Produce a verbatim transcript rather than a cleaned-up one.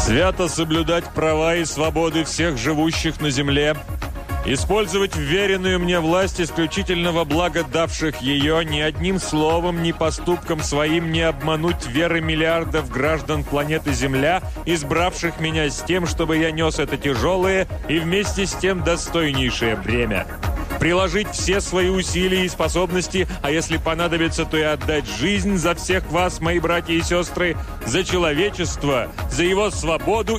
свято соблюдать права и свободы всех живущих на земле, использовать вверенную мне власть исключительно во благо давших ее, ни одним словом, ни поступком своим не обмануть веры миллиардов граждан планеты Земля, избравших меня с тем, чтобы я нес это тяжелое и вместе с тем достойнейшее бремя. Приложить все свои усилия и способности, а если понадобится, то и отдать жизнь за всех вас, мои братья и сестры, за человечество, за его свободу